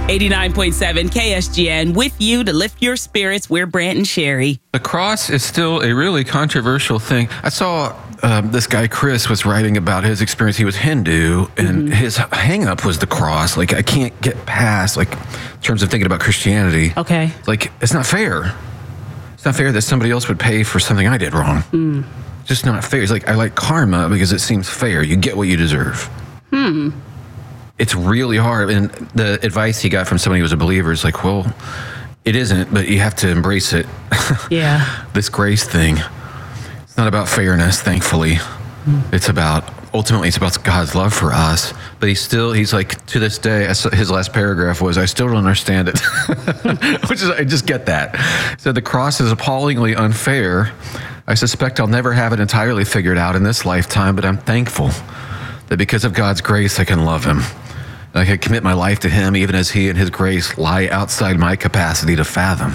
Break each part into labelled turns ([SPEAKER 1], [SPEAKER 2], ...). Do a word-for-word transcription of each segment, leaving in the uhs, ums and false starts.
[SPEAKER 1] eighty-nine point seven K S G N with you to lift your spirits. We're Brant and Sherry.
[SPEAKER 2] The cross is still a really controversial thing. I saw um, this guy, Chris, was writing about his experience. He was Hindu, and mm-hmm. his hang up was the cross. Like, I can't get past, like, in terms of thinking about Christianity.
[SPEAKER 1] Okay.
[SPEAKER 2] Like, it's not fair. It's not fair that somebody else would pay for something I did wrong. Mm. Just not fair. It's like, I like karma because it seems fair. You get what you deserve.
[SPEAKER 1] Hmm.
[SPEAKER 2] It's really hard. And the advice he got from somebody who was a believer is like, well, it isn't, but you have to embrace it.
[SPEAKER 1] Yeah.
[SPEAKER 2] This grace thing. It's not about fairness, thankfully. Mm. It's about, ultimately, it's about God's love for us. But he's still, he's like, to this day, his last paragraph was, I still don't understand it. Which is, I just get that. So the cross is appallingly unfair. I suspect I'll never have it entirely figured out in this lifetime, but I'm thankful that because of God's grace, I can love him. I can commit my life to him even as he and his grace lie outside my capacity to fathom.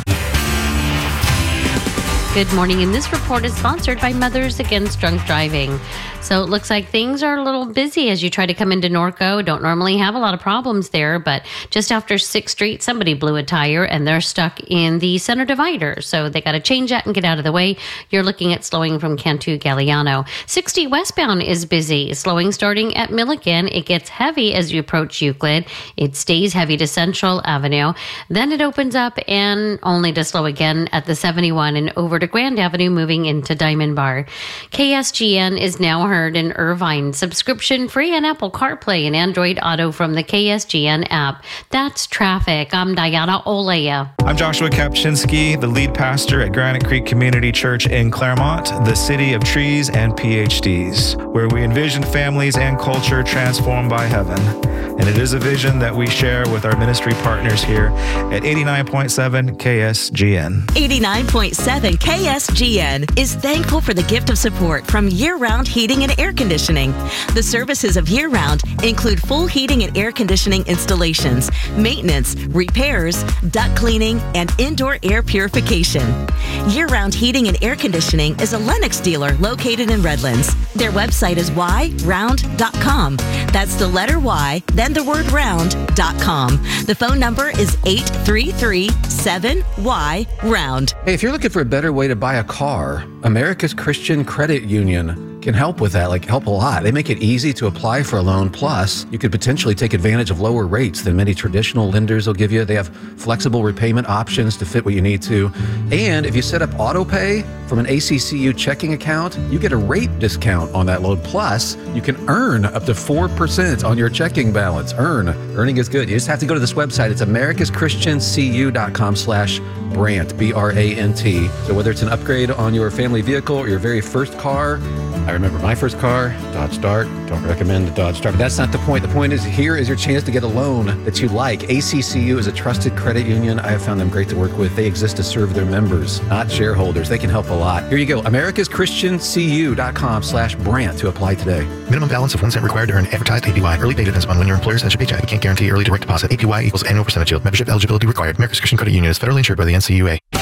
[SPEAKER 3] Good morning, and this report is sponsored by Mothers Against Drunk Driving. So it looks like things are a little busy as you try to come into Norco. Don't normally have a lot of problems there, but just after sixth Street, somebody blew a tire and they're stuck in the center divider. So they got to change that and get out of the way. You're looking at slowing from Cantu Galliano. sixty westbound is busy, slowing starting at Milligan. It gets heavy as you approach Euclid. It stays heavy to Central Avenue. Then it opens up and only to slow again at the seventy-one and over to Grand Avenue, moving into Diamond Bar. K S G N is now heard in Irvine. Subscription free on Apple CarPlay and Android Auto from the K S G N app. That's traffic. I'm Diana Olea.
[SPEAKER 4] I'm Joshua Kapczynski, the lead pastor at Granite Creek Community Church in Claremont, the city of trees and P H Ds, where we envision families and culture transformed by heaven. And it is a vision that we share with our ministry partners here at eighty-nine point seven K S G N.
[SPEAKER 5] eighty-nine point seven K S G N is thankful for the gift of support from Year-Round Heating and Air Conditioning. The services of Year-Round include full heating and air conditioning installations, maintenance, repairs, duct cleaning, and indoor air purification. Year-Round Heating and Air Conditioning is a Lennox dealer located in Redlands. Their website is y round dot com. That's the letter Y, then the word round dot com. The phone number is eight three three seven Y round.
[SPEAKER 2] Hey, if you're looking for a better way to buy a car, America's Christian Credit Union can help with that, like help a lot. They make it easy to apply for a loan. Plus, you could potentially take advantage of lower rates than many traditional lenders will give you. They have flexible repayment options to fit what you need to. And if you set up auto pay from an A C C U checking account, you get a rate discount on that loan. Plus, you can earn up to four percent on your checking balance. Earn. Earning is good. You just have to go to this website. It's americas christian c u dot com slash Brant, B R A N T. So whether it's an upgrade on your family vehicle or your very first car, I remember my first car, Dodge Dart. Don't recommend the Dodge Dart. But that's not the point. The point is, here is your chance to get a loan that you like. A C C U is a trusted credit union. I have found them great to work with. They exist to serve their members, not shareholders. They can help a lot. Here you go. americas christian c u dot com slash Brant to apply today.
[SPEAKER 6] Minimum balance of one cent required to earn advertised A P Y. Early pay depends on when your employer sends your paycheck. We can't guarantee early direct deposit. A P Y equals annual percentage yield. Membership eligibility required. America's Christian Credit Union is federally insured by the N C U A.